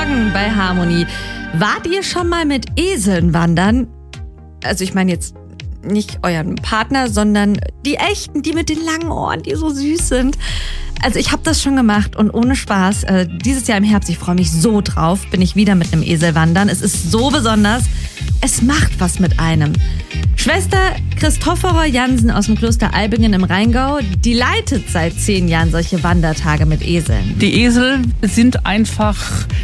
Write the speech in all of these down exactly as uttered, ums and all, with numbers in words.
Morgen bei Harmonie. Wart ihr schon mal mit Eseln wandern? Also ich meine jetzt nicht euren Partner, sondern die echten, die mit den langen Ohren, die so süß sind. Also ich habe das schon gemacht und ohne Spaß, äh, dieses Jahr im Herbst, ich freue mich so drauf, bin ich wieder mit einem Esel wandern. Es ist so besonders. Es macht was mit einem. Schwester Christophora Jansen aus dem Kloster Albingen im Rheingau, die leitet seit zehn Jahren solche Wandertage mit Eseln. Die Esel sind einfach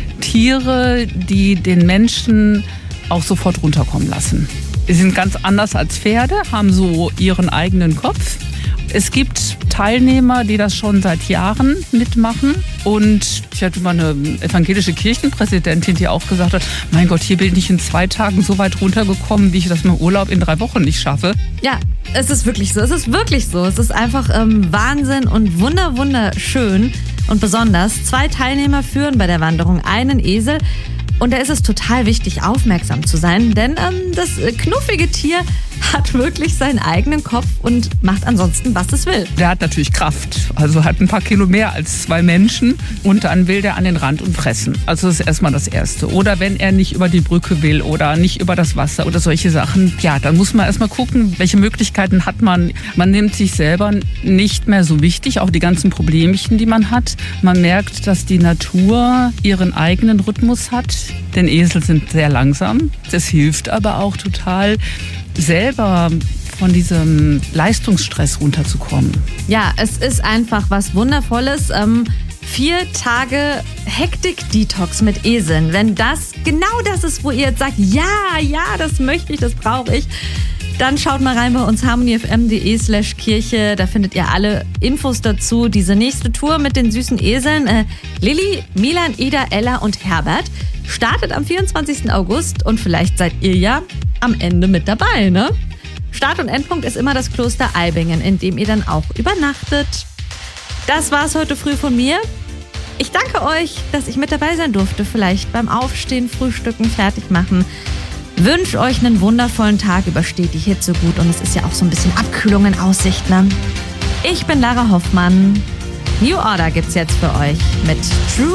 Tiere, die den Menschen auch sofort runterkommen lassen. Sie sind ganz anders als Pferde, haben so ihren eigenen Kopf. Es gibt Teilnehmer, die das schon seit Jahren mitmachen. Und ich hatte mal eine evangelische Kirchenpräsidentin, die auch gesagt hat, mein Gott, hier bin ich in zwei Tagen so weit runtergekommen, wie ich das mit dem Urlaub in drei Wochen nicht schaffe. Ja, es ist wirklich so. Es ist wirklich so. Es ist einfach ähm, Wahnsinn und wunder, wunderschön. Und besonders, zwei Teilnehmer führen bei der Wanderung einen Esel. Und da ist es total wichtig, aufmerksam zu sein, denn ähm, das knuffige Tier hat wirklich seinen eigenen Kopf und macht ansonsten, was es will. Der hat natürlich Kraft, also hat ein paar Kilo mehr als zwei Menschen und dann will der an den Rand und fressen. Also das ist erstmal das Erste. Oder wenn er nicht über die Brücke will oder nicht über das Wasser oder solche Sachen, ja, dann muss man erstmal gucken, welche Möglichkeiten hat man. Man nimmt sich selber nicht mehr so wichtig, auch die ganzen Problemchen, die man hat. Man merkt, dass die Natur ihren eigenen Rhythmus hat. Denn Esel sind sehr langsam. Das hilft aber auch total, selber von diesem Leistungsstress runterzukommen. Ja, es ist einfach was Wundervolles. Ähm, vier Tage Hektik-Detox mit Eseln. Wenn das genau das ist, wo ihr jetzt sagt, ja, ja, das möchte ich, das brauche ich, dann schaut mal rein bei uns harmoniefm.de slash Kirche. Da findet ihr alle Infos dazu. Diese nächste Tour mit den süßen Eseln. Äh, Lilly, Milan, Ida, Ella und Herbert startet am vierundzwanzigsten August und vielleicht seid ihr ja am Ende mit dabei, ne? Start- und Endpunkt ist immer das Kloster Albingen, in dem ihr dann auch übernachtet. Das war's heute früh von mir. Ich danke euch, dass ich mit dabei sein durfte. Vielleicht beim Aufstehen, Frühstücken, fertig machen. Wünsche euch einen wundervollen Tag, übersteht die Hitze gut und es ist ja auch so ein bisschen Abkühlung in Aussicht, ne? Ich bin Lara Hoffmann. New Order gibt's jetzt für euch mit True